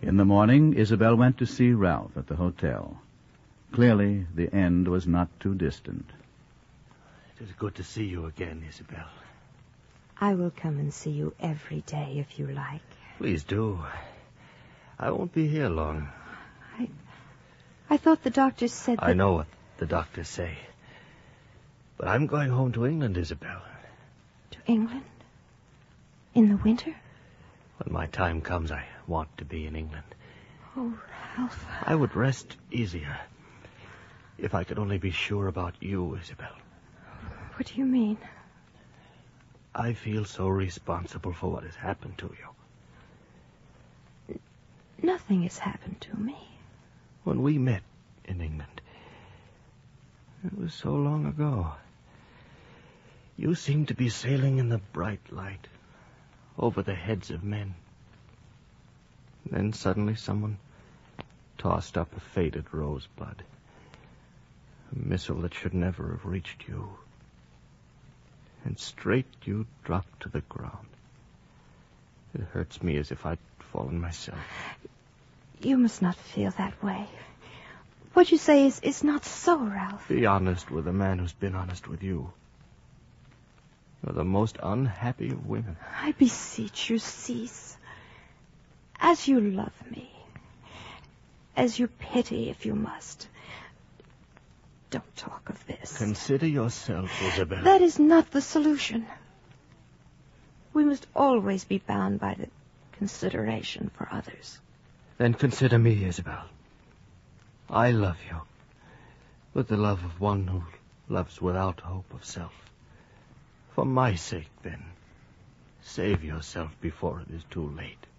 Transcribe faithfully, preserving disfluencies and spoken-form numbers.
In the morning, Isabel went to see Ralph at the hotel. Clearly, the end was not too distant. It is good to see you again, Isabel. I will come and see you every day if you like. Please do. I won't be here long. I I thought the doctor said that... I know what the doctors say. But I'm going home to England, Isabel. To England? In the winter? When my time comes, I want to be in England. Oh, Ralph. I would rest easier if I could only be sure about you, Isabel. What do you mean? I feel so responsible for what has happened to you. Nothing has happened to me. When we met in England, it was so long ago. You seemed to be sailing in the bright light over the heads of men. Then suddenly someone tossed up a faded rosebud, a missile that should never have reached you. And straight you dropped to the ground. It hurts me as if I'd fallen myself. You must not feel that way. What you say is, is not so, Ralph. Be honest with a man who's been honest with you. You're the most unhappy of women. I beseech you, cease. As you love me, as you pity if you must, don't talk of this. Consider yourself, Isabel. That is not the solution. We must always be bound by the consideration for others. Then consider me, Isabel. I love you with the love of one who loves without hope of self. For my sake, then, save yourself before it is too late.